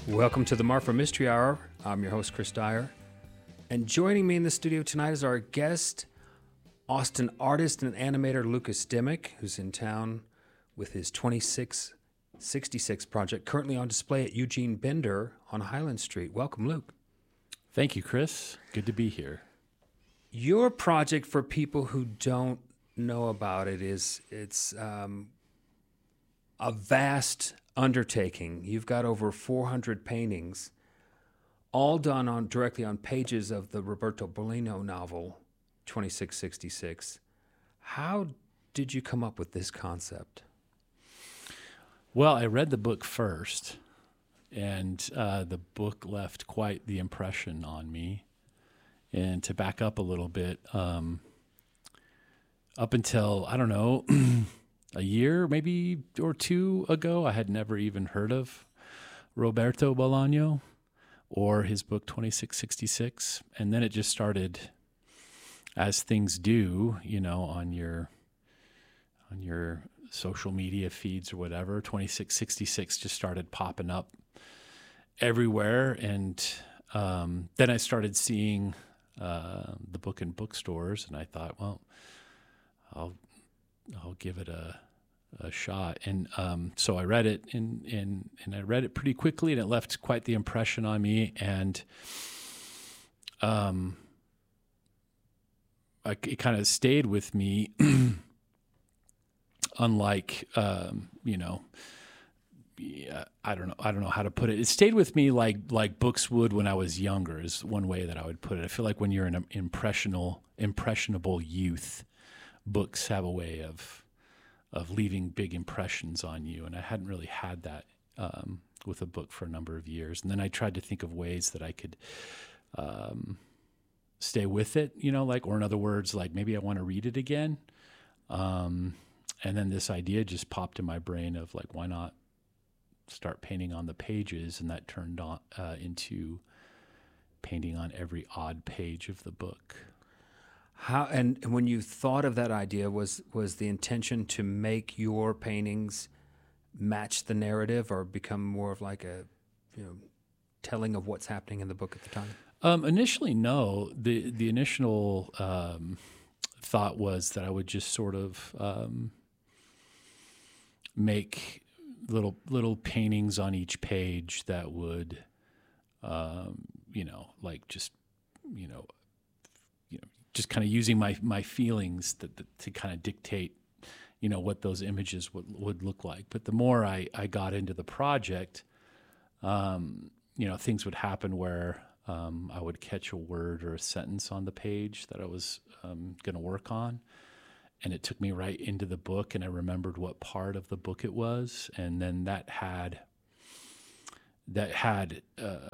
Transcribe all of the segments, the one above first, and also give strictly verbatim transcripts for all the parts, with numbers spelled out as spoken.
Welcome to the Marfa Mystery Hour. I'm your host, Chris Dyer. And joining me in the studio tonight is our guest, Austin artist and animator Lucas Dimmick, who's in town with his twenty-six sixty-six project, currently on display at Eugene Bender on Highland Street. Welcome, Luke. Thank you, Chris. Good to be here. Your project, for people who don't know about it, is it's um, a vast undertaking. You've got over four hundred paintings, all done on directly on pages of the Roberto Bolaño novel, twenty-six sixty-six. How did you come up with this concept? Well, I read the book first, and uh, the book left quite the impression on me. And to back up a little bit, um, up until, I don't know, a year maybe or two ago, I had never even heard of Roberto Bolaño or his book twenty-six sixty-six. And then it just started, as things do, you know, on your on your social media feeds or whatever, twenty-six sixty-six just started popping up everywhere. And um, then I started seeing uh, the book in bookstores, and I thought, well, I'll I'll give it a a shot. And um, so I read it, and, and and I read it pretty quickly, and it left quite the impression on me. And um, I, it kind of stayed with me. Unlike, um, you know, yeah, I don't know, I don't know how to put it. It stayed with me like like books would when I was younger. Is one way that I would put it. I feel like when you're an impressionable impressionable youth, books have a way of of leaving big impressions on you, and I hadn't really had that um, with a book for a number of years. And then I tried to think of ways that I could um, stay with it, you know, like, or in other words, like maybe I want to read it again. Um, And then this idea just popped in my brain of like, why not start painting on the pages? And that turned on uh, into painting on every odd page of the book. How and when you thought of that idea, was was the intention to make your paintings match the narrative or become more of like a, you know, telling of what's happening in the book at the time? Um, initially, no. The the initial um, thought was that I would just sort of um, make little little paintings on each page that would, um, you know, like just, you know, you know, just kind of using my my feelings that, that to kind of dictate, you know, what those images would would look like. But the more I I got into the project, um, you know, things would happen where um, I would catch a word or a sentence on the page that I was um, going to work on. And it took me right into the book, and I remembered what part of the book it was, and then that had that had uh,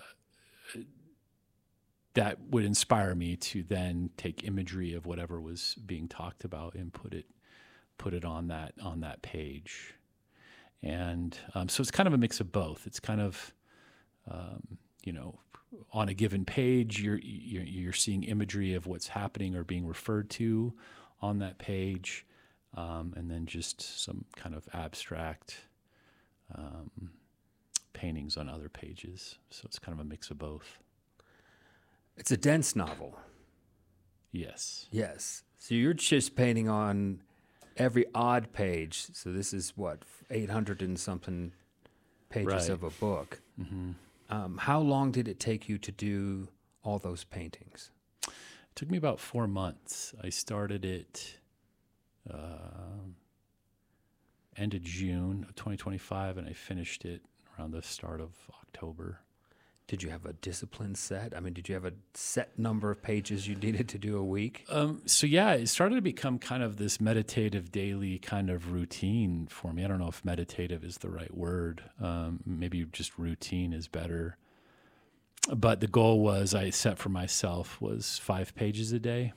that would inspire me to then take imagery of whatever was being talked about and put it put it on that on that page. And um, so it's kind of a mix of both. It's kind of um, you know, on a given page, you're, you're you're seeing imagery of what's happening or being referred to on that page, um, and then just some kind of abstract um, paintings on other pages. So it's kind of a mix of both. It's a dense novel. Yes. Yes. So you're just painting on every odd page. So this is what, eight hundred and something pages Right. of a book. Mm-hmm. Um, how long did it take you to do all those paintings? It took me about four months. I started it uh, end of June of twenty twenty-five, and I finished it around the start of October. Did you have a discipline set? I mean, did you have a set number of pages you needed to do a week? Um, so yeah, it started to become kind of this meditative daily kind of routine for me. I don't know if meditative is the right word. Um, maybe just routine is better. But the goal was I set for myself was five pages a day.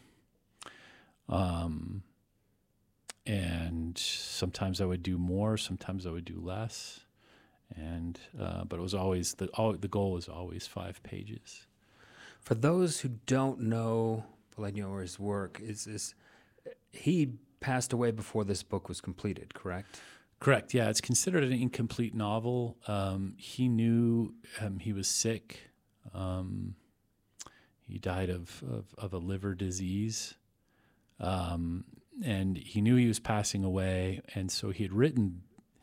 Um, and sometimes I would do more, sometimes I would do less. And uh, but it was always the all, the goal was always five pages. For those who don't know Bolaño or his work, is is he passed away before this book was completed, correct? Correct. Yeah, it's considered an incomplete novel. Um, he knew um, he was sick. Um, he died of, of, of a liver disease. Um, and he knew he was passing away. And so he had written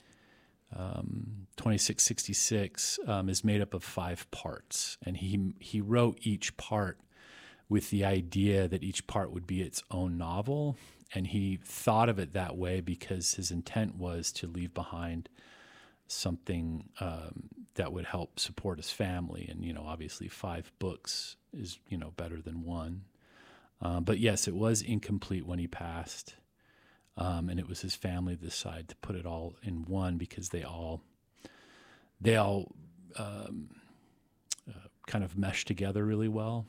um, twenty-six sixty-six um, is made up of five parts. And he, he wrote each part with the idea that each part would be its own novel. And he thought of it that way because his intent was to leave behind something um, that would help support his family. And, you know, obviously five books is, you know, better than one. Um, but yes, it was incomplete when he passed. Um, and it was his family that decided to put it all in one because they all, they all um, uh, kind of meshed together really well.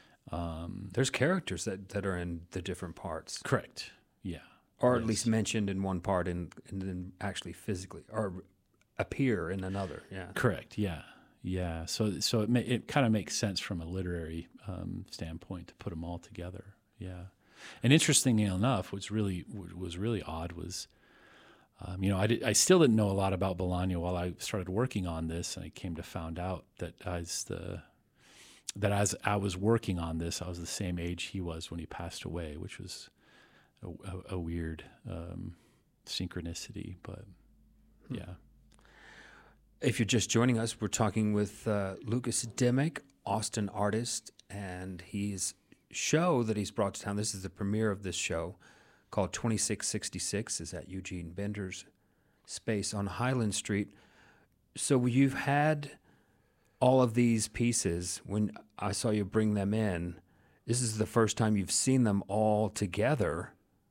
Um, There's characters that, that are in the different parts. Correct. Yeah. Or Yes. at least mentioned in one part and, and then actually physically or appear in another. Yeah. Correct. Yeah. Yeah. So so it ma- it kind of makes sense from a literary um, standpoint to put them all together. Yeah. And interestingly enough, what's really what was really odd was, um, you know, I did, I still didn't know a lot about Bolaño while I started working on this, and I came to found out that as the that as I was working on this, I was the same age he was when he passed away, which was a, a, a weird um, synchronicity. But yeah. If you're just joining us, we're talking with uh, Lucas Dimick, Austin artist, and his show that he's brought to town. This is the premiere of this show called twenty-six sixty-six, is at Eugene Bender's space on Highland Street. So you've had all of these pieces. When I saw you bring them in, this is the first time you've seen them all together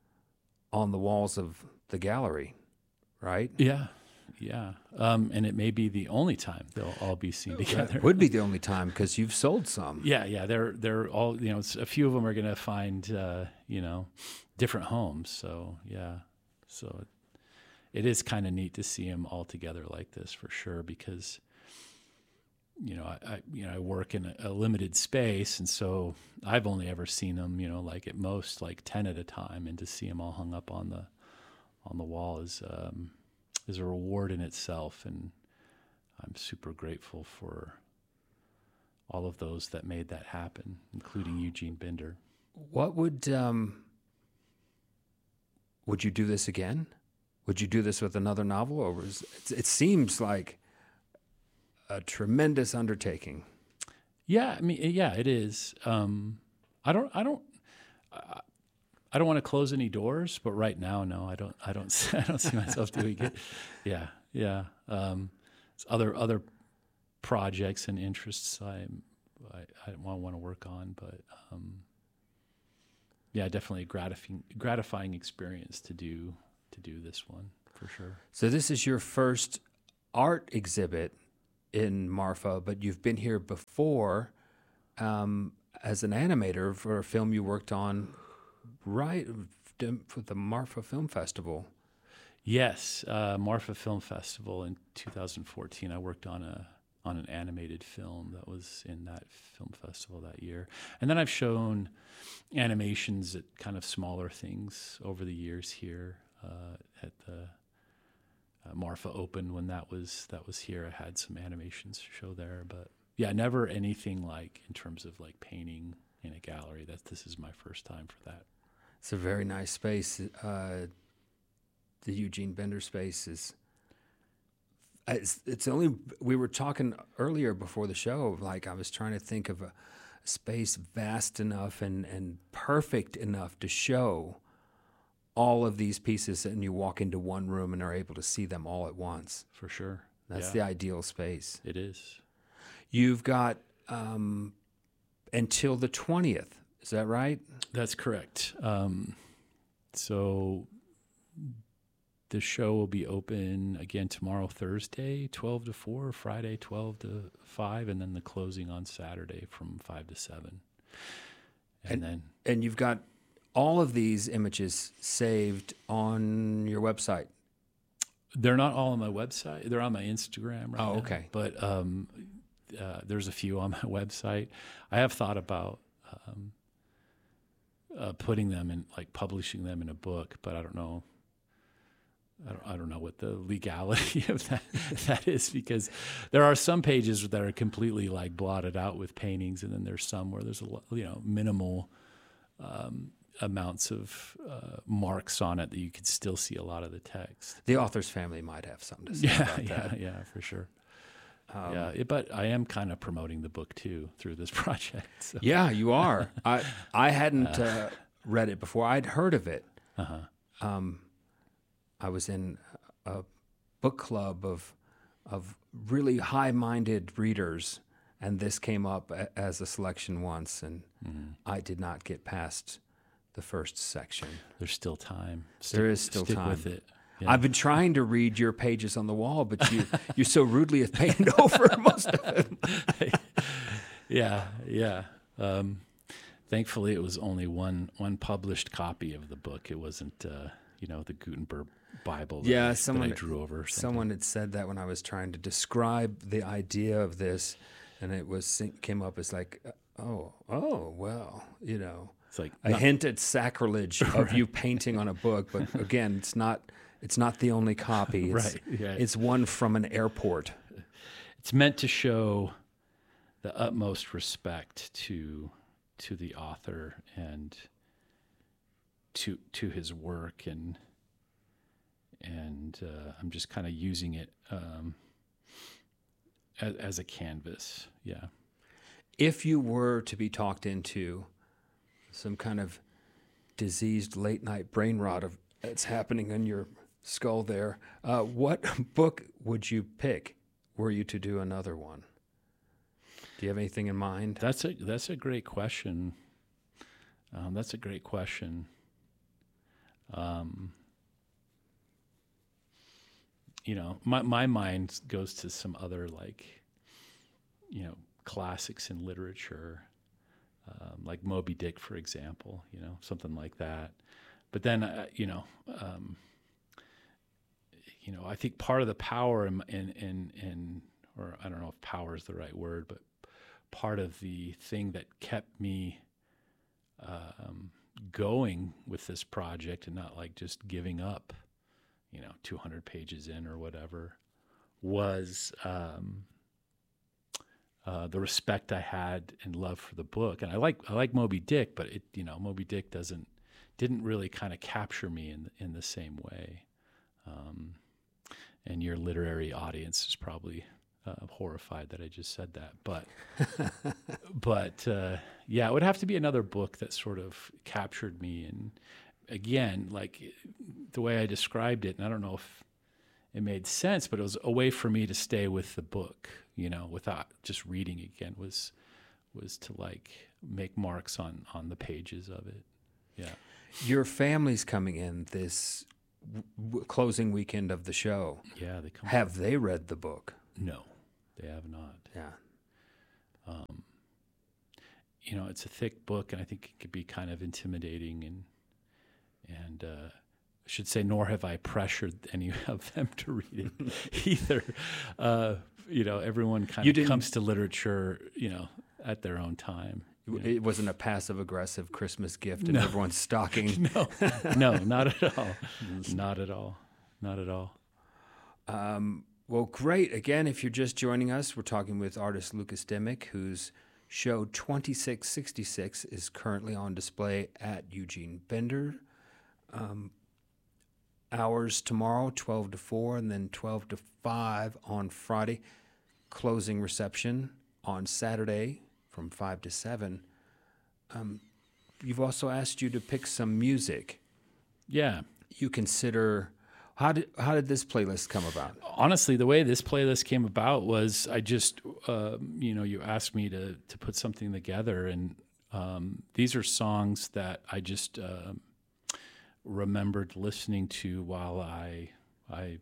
on the walls of the gallery, right? Yeah. Yeah. Um, and it may be the only time they'll all be seen together. That would be the only time because you've sold some. Yeah. Yeah. They're, they're all, you know, it's, a few of them are going to find, uh, you know, different homes. So, yeah. So it, it is kind of neat to see them all together like this for sure, because, you know, I, I you know, I work in a, a limited space. And so I've only ever seen them, you know, like at most like ten at a time, and to see them all hung up on the, on the wall is, um, is a reward in itself. And I'm super grateful for all of those that made that happen, including Eugene Bender. What would, um, would you do this again? Would you do this with another novel? Or was, it, it seems like a tremendous undertaking. Yeah. I mean, yeah, it is. Um, I don't, I don't, I, I don't want to close any doors, but right now, no, I don't, I don't, I don't see myself doing it. Yeah. Yeah. Um, it's other, other projects and interests I, I, I want to work on, but, um, yeah, definitely a gratifying, gratifying experience to do, to do this one for sure. So this is your first art exhibit in Marfa, but you've been here before um, as an animator for a film you worked on, right, for the Marfa Film Festival. Yes, uh, Marfa Film Festival in two thousand fourteen. I worked on a on an animated film that was in that film festival that year, and then I've shown animations at kind of smaller things over the years here uh, at the uh, Marfa Open when that was that was here. I had some animations to show there, but yeah, never anything like in terms of like painting in a gallery. That this is my first time for that. It's a very nice space. Uh, the Eugene Bender space is. It's, it's only we were talking earlier before the show. Like I was trying to think of a, a space vast enough and and perfect enough to show all of these pieces, and you walk into one room and are able to see them all at once. For sure, That's yeah. the ideal space. It is. You've got um, until the twentieth. Is that right? That's correct. Um, so the show will be open again tomorrow, Thursday, twelve to four, Friday, twelve to five, and then the closing on Saturday from five to seven. And, And- then, And you've got all of these images saved on your website. they're not all on my website. They're on my Instagram right Oh, now. okay. But um, uh, there's a few on my website. I have thought about um, uh, putting them in, like publishing them in a book, but I don't know. I don't, I don't know what the legality of that that is, because there are some pages that are completely like blotted out with paintings, and then there's some where there's a lo- you know minimal um, amounts of uh, marks on it that you could still see a lot of the text. The author's family might have something to say Yeah, about yeah, that. yeah, for sure. Um, yeah, it, but I am kind of promoting the book too through this project. So. Yeah, you are. I I hadn't uh, read it before. I'd heard of it. Uh-huh. Um, I was in a book club of of really high-minded readers, and this came up a, as a selection once, and Mm-hmm. I did not get past the first section. There's still time. Stick, There is still stick time. with it. Yeah. I've been trying to read your pages on the wall, but you you so rudely have painted over most of them. yeah, yeah. Um, thankfully, it was only one one published copy of the book. It wasn't, uh, you know, the Gutenberg Bible that, Yeah, I, someone that I drew over. or something. Someone had said that when I was trying to describe the idea of this, and it was came up as like, oh, oh, well, you know, It's like a not- hint at sacrilege of you painting on a book. But again, it's not it's not the only copy. It's, Right, yeah. It's one from an airport. it's meant to show the utmost respect to to the author and to to his work, and and uh, I'm just kind of using it um, as, as a canvas. Yeah. If you were to be talked into some kind of diseased late night brain rot of that's happening in your skull there, uh, what book would you pick were you to do another one? Do you have anything in mind? That's a that's a great question. Um, that's a great question. Um, you know, my my mind goes to some other like, you know, classics in literature, um, like Moby Dick, for example. You know, something like that. But then, uh, you know, um, you know, I think part of the power in, in in in or I don't know if power is the right word, but part of the thing that kept me um, going with this project and not like just giving up, you know, two hundred pages in or whatever, was um, uh, the respect I had and love for the book. And I like I like Moby Dick, but it you know Moby Dick doesn't didn't really kind of capture me in in the same way. Um, and your literary audience is probably uh, horrified that I just said that, but but uh, yeah, it would have to be another book that sort of captured me. And again, like the way I described it, and I don't know if it made sense, but it was a way for me to stay with the book, you know, without just reading again. Was was to like make marks on on the pages of it. Yeah. Your family's coming in this w- closing weekend of the show. Yeah, they come. Have they read the book? No, they have not. Yeah. Um, you know, it's a thick book, and I think it could be kind of intimidating. And and uh, I should say, nor have I pressured any of them to read it either. Uh, you know, everyone kind You of didn't- comes to literature, you know, at their own time. you know. It wasn't a passive aggressive Christmas gift in No. everyone's stocking. No, no, not at all. Not at all. Not at all. Um, well, great. Again, if you're just joining us, we're talking with artist Lucas Dimick, whose show twenty-six sixty-six is currently on display at Eugene Bender. Um, hours tomorrow, twelve to four, and then twelve to five on Friday. Closing reception on Saturday from five to seven. Um, you've also asked you to pick some music. Yeah. You consider... How did how did this playlist come about? Honestly, the way this playlist came about was I just, uh, you know, you asked me to to put something together, and um, these are songs that I just uh, remembered listening to while I I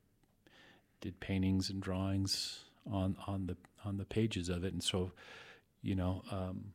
did paintings and drawings on on the on the pages of it, and so, you know, um,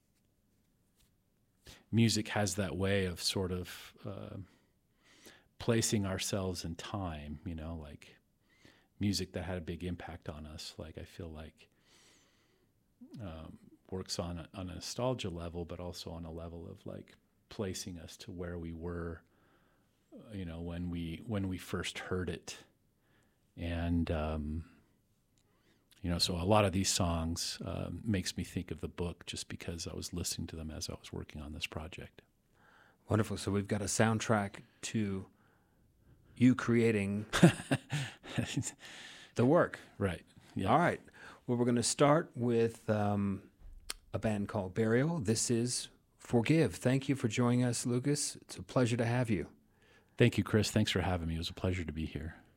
music has that way of sort of. Uh, placing ourselves in time, you know, like music that had a big impact on us. Like I feel like um, works on a, on a nostalgia level, but also on a level of like placing us to where we were you know, when we when we first heard it, and um, you know, so a lot of these songs uh, makes me think of the book just because I was listening to them as I was working on this project. Wonderful. So we've got a soundtrack to you creating the work. Right. Yeah. All right. Well, we're going to start with um, a band called Burial. This is Forgive. Thank you for joining us, Lucas. It's a pleasure to have you. Thank you, Chris. Thanks for having me. It was a pleasure to be here.